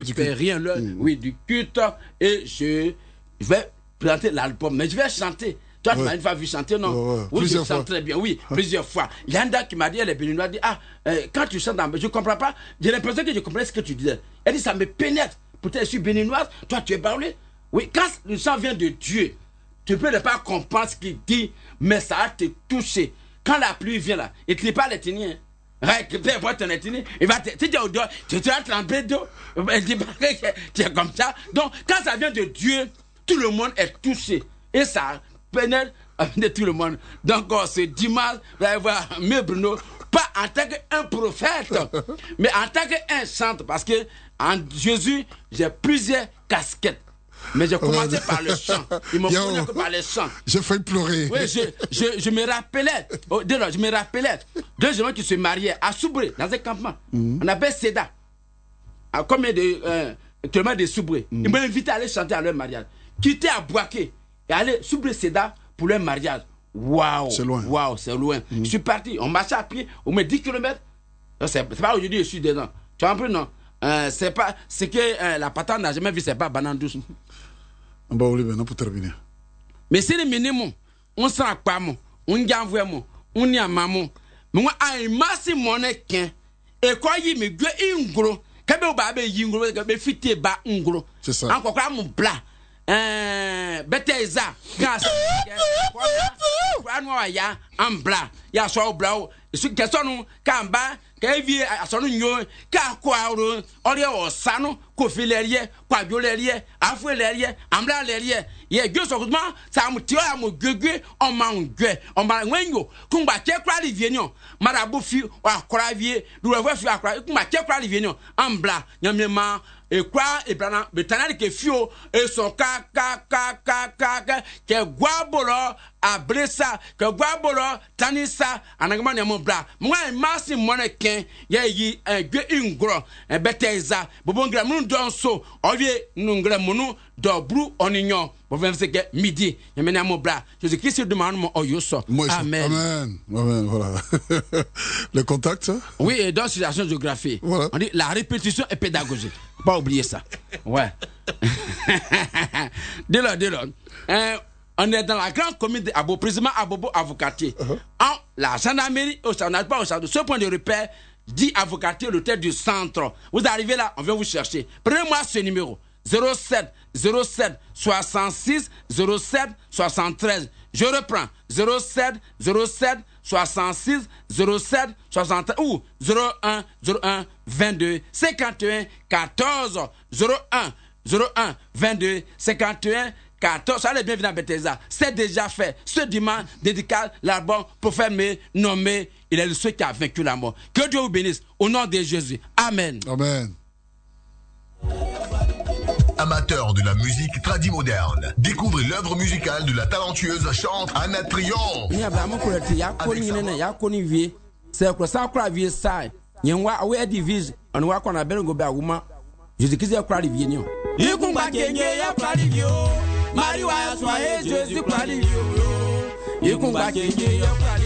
je fais rien là, oui, du culte, et je vais présenter l'album, mais je vais chanter. Toi, tu m'as une fois vu chanter, non? Oui, je chante très bien, oui, plusieurs fois. Il y a un gars qui m'a dit, elle est béninoise, dit, quand tu chantes, je ne comprends pas, j'ai l'impression que je comprenais ce que tu disais. Elle dit, ça me pénètre. Peut-être je suis béninoise, toi, tu es parlé. Oui, quand le chant vient de Dieu, tu peux ne pas comprendre ce qu'il dit, mais ça va te toucher. Quand la pluie vient là, il ne te lit pas les tenir. Récupère ton étini, il va te. Si tu es au dos, tu vas trembler d'eau. Elle dit pas que tu es comme ça. Donc, quand ça vient de Dieu, tout le monde est touché. Et ça pénètre de tout le monde. Donc, ce dimanche, vous allez voir, mais Bruno, pas en tant qu'un prophète, mais en tant qu'un chanteur. Parce que en Jésus, j'ai plusieurs casquettes. Mais j'ai commencé par le chant. Ils m'ont connu par le chant. J'ai failli pleurer. Oui, je me rappelais. Je me rappelais. Deux gens qui se mariaient à Soubré, dans un campement. On appelle Seda. À combien de Soubré. Ils m'ont invité à aller chanter à leur mariage. Quitter à Boaké et aller Soubré Seda pour leur mariage. Waouh! C'est loin. Waouh, c'est loin. Je suis parti. On marchait à pied, au moins 10 km. C'est pas aujourd'hui, je suis dedans. Tu as compris, non? C'est pas. C'est que la patente n'a jamais vu, c'est pas banane douce. On va oublier maintenant pour terminer. Mais c'est le minimum. On s'en pas, on y envoie, on y a maman. Mais moi, I must money can. Et quoi, il me gueule ingro. Kabe babe yingro, kabe fité ba ingro. C'est ça. Encore quoi, mon plat. Beteza. Gas. Quoi, noir, ya, en blanc. Ya, soit au blanc. Ce que son kamba, kavi à son union, car quoi, oria au sano, kofi l'errier, quoi, l'errier, afoué l'errier, ambla l'errier. Il y a deux secondes, ça me tire à mon gueule, on m'a un gueule, on m'a un wengo, kumba tchekra l'ivignon, maraboufi, ou à croivier, nous le voici à croivier, kumba tchekra l'ivignon, ambla, yamema. Et quoi, et bien, le tanal qui est fio, et son que guabolo, a blessa, que guabolo, tanissa, en agman de mon bras. Moi, un massi monequin, y'a un gueux ingro, un beteza, bon gramoun donso, ovier, nous gramounou, d'obrou, on ignore, pour faire ce que midi, y'a mené à mon bras. Jésus-Christ demande mon oyoso. Amen. Amen. Amen, voilà. Le contact, ça? Oui, et dans situation géographique, voilà. On dit la répétition est pédagogique. Pas oublier ça. Ouais. Dès lors. On est dans la grande commune d'Abo, précisément à Bobo Avocatier. En la gendarmerie, on n'a pas au centre. Ce point de repère dit Avocatier, l'hôtel du centre. Vous arrivez là, on vient vous chercher. Prenez-moi ce numéro. 07 66 07 73. Je reprends. 07 66 07 73 ou 01 22 51 14 01 22 51 14. Ça allez bien venir à Bethesda. C'est déjà fait. Ce dimanche, dédicace l'album pour faire me nommer. Il est le seul qui a vaincu la mort. Que Dieu vous bénisse. Au nom de Jésus. Amen. Amen. Amateur de la musique tradimoderne, découvrez l'œuvre musicale de la talentueuse chante Anna Triomf. Jésus